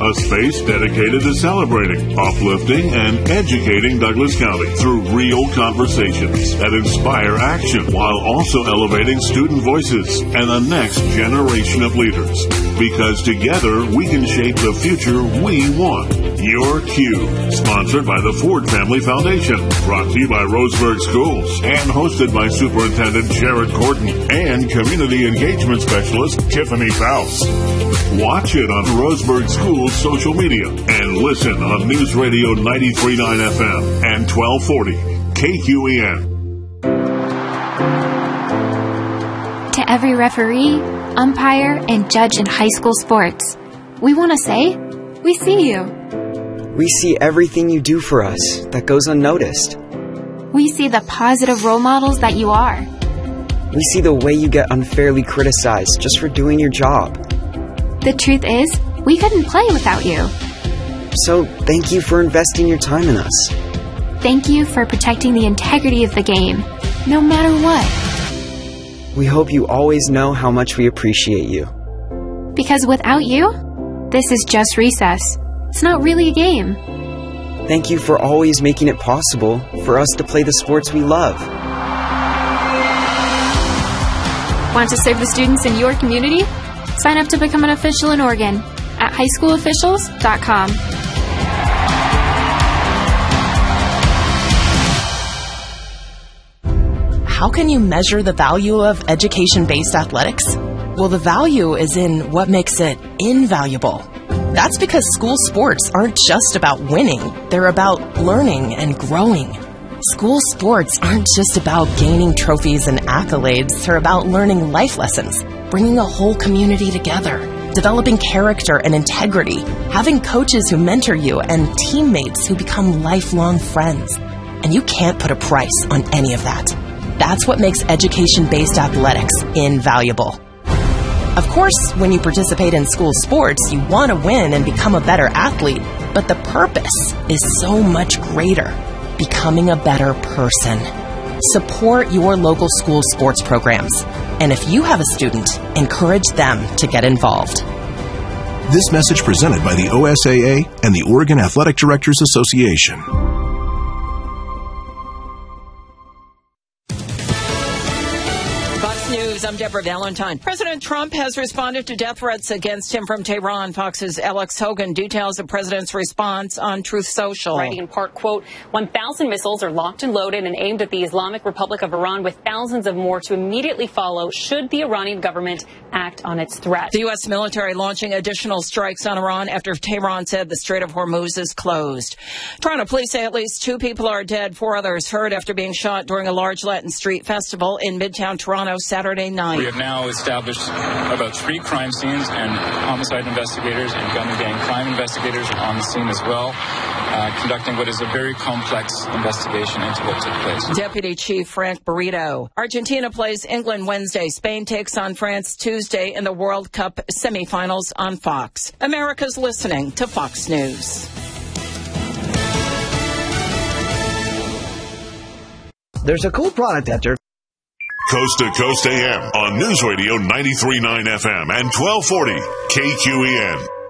a space dedicated to celebrating, uplifting, and educating Douglas County through real conversations that inspire action while also elevating student voices and the next generation of leaders. Because together we can shape the future we want. Your Cue, sponsored by the Ford Family Foundation, brought to you by Roseburg Schools, and hosted by Superintendent Jared Corden and Community Engagement Specialist Tiffany Faust. Watch it on Roseburg Schools social media and listen on News Radio 93.9 FM and 1240 KQEN. To every referee, umpire, and judge in high school sports, we want to say, we see you. We see everything you do for us that goes unnoticed. We see the positive role models that you are. We see the way you get unfairly criticized just for doing your job. The truth is, we couldn't play without you. So, thank you for investing your time in us. Thank you for protecting the integrity of the game, no matter what. We hope you always know how much we appreciate you. Because without you, this is just recess. It's not really a game. Thank you for always making it possible for us to play the sports we love. Want to serve the students in your community? Sign up to become an official in Oregon at highschoolofficials.com. How can you measure the value of education-based athletics? Well, the value is in what makes it invaluable. That's because school sports aren't just about winning. They're about learning and growing. School sports aren't just about gaining trophies and accolades. They're about learning life lessons, bringing a whole community together, developing character and integrity, having coaches who mentor you, and teammates who become lifelong friends. And you can't put a price on any of that. That's what makes education-based athletics invaluable. Of course, when you participate in school sports, you want to win and become a better athlete, but the purpose is so much greater, becoming a better person. Support your local school sports programs, and if you have a student, encourage them to get involved. This message presented by the OSAA and the Oregon Athletic Directors Association. I'm Deborah Valentine. President Trump has responded to death threats against him from Tehran. Fox's Alex Hogan details the president's response on Truth Social. Writing in part, quote, 1,000 missiles are locked and loaded and aimed at the Islamic Republic of Iran, with thousands of more to immediately follow should the Iranian government act on its threat. The U.S. military launching additional strikes on Iran after Tehran said the Strait of Hormuz is closed. Toronto police say at least 2 people are dead, 4 others hurt after being shot during a large Latin street festival in Midtown Toronto Saturday night. We have now established about 3 crime scenes, and homicide investigators and gun and gang crime investigators are on the scene as well, conducting what is a very complex investigation into what took place. Deputy Chief Frank Burrito. Argentina plays England Wednesday. Spain takes on France Tuesday in the World Cup semifinals on Fox. America's listening to Fox News. There's a cool product after Coast to Coast AM on News Radio 93.9 FM and 1240 KQEN.